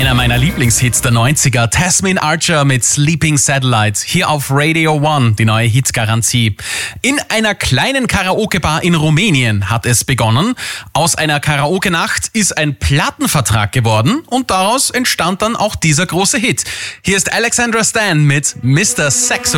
Einer meiner Lieblingshits der 90er, Tasmin Archer mit Sleeping Satellite, hier auf Radio One, die neue Hitgarantie. In einer kleinen Karaoke-Bar in Rumänien hat es begonnen. Aus einer Karaoke-Nacht ist ein Plattenvertrag geworden und daraus entstand dann auch dieser große Hit. Hier ist Alexandra Stan mit Mr. Saxo.